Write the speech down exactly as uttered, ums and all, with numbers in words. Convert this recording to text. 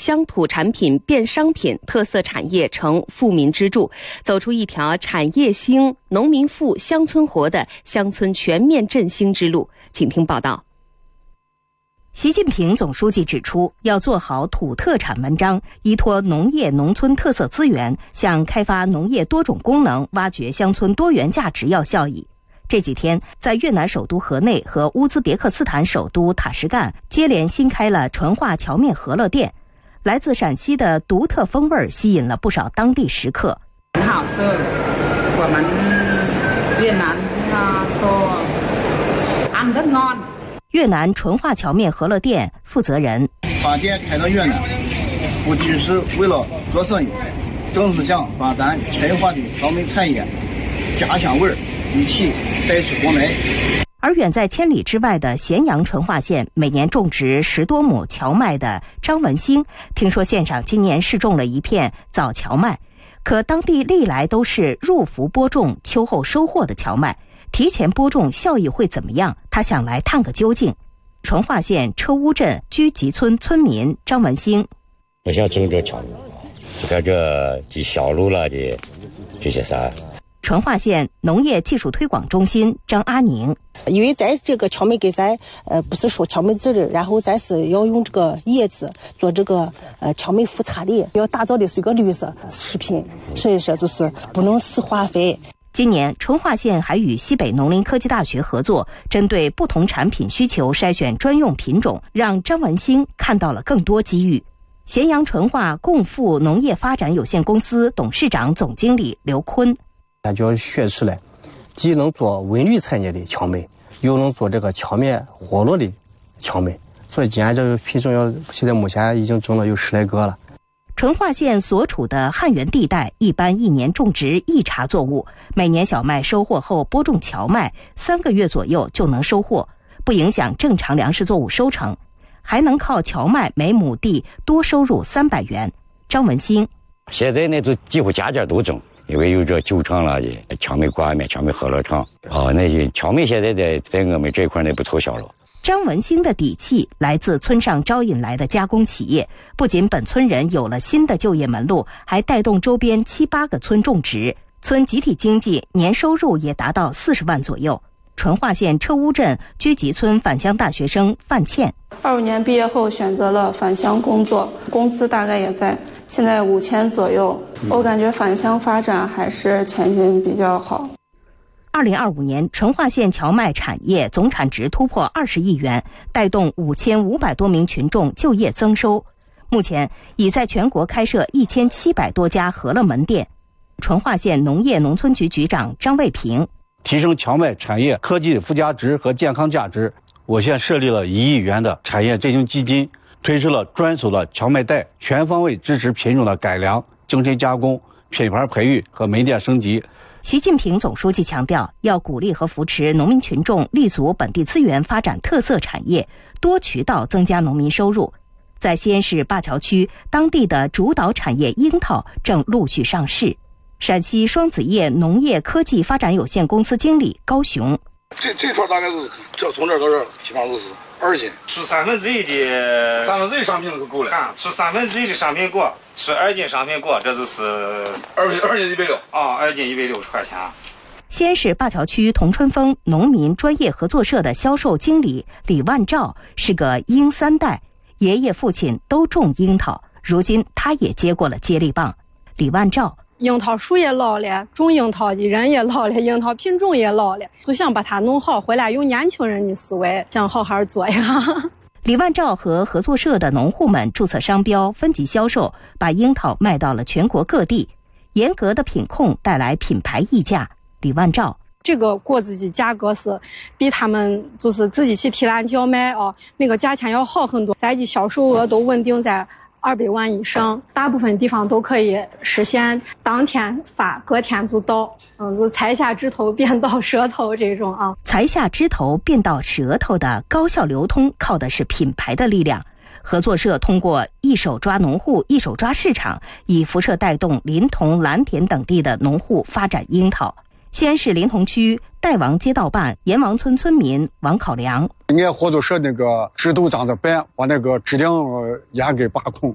乡土产品变商品，特色产业成富民支柱，走出一条产业兴、农民富、乡村活的乡村全面振兴之路。请听报道。 习近平总书记指出，要做好土特产文章，依托农业农村特色资源，向开发农业多种功能、挖掘乡村多元价值要效益。这几天，在越南首都河内和乌兹别克斯坦首都塔什干接连新开了纯化荞面饸饹店，来自陕西的独特风味吸引了不少当地食客。 很好吃，我们越南啊说ăn rất ngon。 越南纯化荞面饸饹店负责人： 把店开到越南，不只是为了做生意，更是想把咱纯化的荞面产业家乡味一起带出国门。 而远在千里之外的咸阳淳化县，每年种植十多亩荞麦的张文兴，听说县上今年试种了一片早荞麦，可当地历来都是入伏播种，秋后收获的荞麦。提前播种效益会怎么样？他想来探个究竟。淳化县车屋镇居集村村民张文兴： 我想种这荞麦，就看这几小路了的这些啥。 淳化县农业技术推广中心张阿宁： 因为在这个荞麦给咱呃不是说荞麦籽儿，然后咱是要用这个叶子做这个呃荞麦副茶的，要打造的是一个绿色食品，所以说就是不能施化肥。 今年，淳化县还与西北农林科技大学合作，针对不同产品需求筛选专用品种，让张文兴看到了更多机遇。咸阳淳化共富农业发展有限公司董事长、总经理刘坤： 咱就要学出来，既能做文旅产业的荞麦，又能做这个荞面饸饹的荞麦，所以今年这个品种要现在目前已经种了有十来个了。 淳化县所处的汉源地带一般一年种植一茬作物，每年小麦收获后播种荞麦，三个月左右就能收获，不影响正常粮食作物收成，还能靠荞麦每亩地多收入三百元。张文兴： 现在呢，都几乎家家都种，因为有这酒厂了的荞麦挂面、荞麦饸饹厂啊，那些荞麦现在在在我们这一块呢不凑销了。 张文兴的底气来自村上招引来的加工企业，不仅本村人有了新的就业门路，还带动周边七八个村种植，村集体经济年收入也达到四十万左右。淳化县车屋镇居集村返乡大学生范倩： 二五年毕业后选择了返乡工作，工资大概也在现在五千左右，我感觉返乡发展还是前景比较好。 二零二五年，淳化县荞麦产业总产值突破二十亿元，带动五千五百多名群众就业增收。目前已在全国开设一千七百多家饸饹门店。淳化县农业农村局局长张卫平： 提升荞麦产业科技附加值和健康价值，我县设立了一亿元的产业振兴基金，推出了专属的荞麦袋，全方位支持品种的改良、精深加工、品牌培育和门店升级。 习近平总书记强调，要鼓励和扶持农民群众立足本地资源，发展特色产业，多渠道增加农民收入。在西安市灞桥区，当地的主导产业樱桃正陆续上市。陕西双子叶农业科技发展有限公司经理高雄： 这这串大概是这从这儿到这儿，基本上都是二斤。 出三分之一的三分之一商品就够了。 啊，出三分之一的商品果，出二斤商品果，这就是二斤二斤一百六啊，二斤一百六十块钱。 西安市灞桥区同春风农民专业合作社的销售经理李万兆是个樱三代，爷爷父亲都种樱桃，如今他也接过了接力棒。李万兆： 樱桃树也老了，种樱桃的人也老了，樱桃品种也老了，就想把它弄好，回来用年轻人的思维，想好好做呀。 李万兆和合作社的农户们注册商标，分级销售，把樱桃卖到了全国各地。严格的品控带来品牌溢价。李万兆： 这个果子的价格是比他们就是自己去提篮叫卖啊，那个价钱要好很多，咱的销售额都稳定在二百万以上，大部分地方都可以实现当天发，隔天就到。嗯，就才下枝头变到舌头这种啊。 才下枝头变到舌头的高效流通，靠的是品牌的力量。合作社通过一手抓农户，一手抓市场，以辐射带动临潼、蓝田等地的农户发展樱桃。西安市临潼区代王街道办阎王村村民王考良： 俺合作社那个制度咋子办，把那个质量严格把控，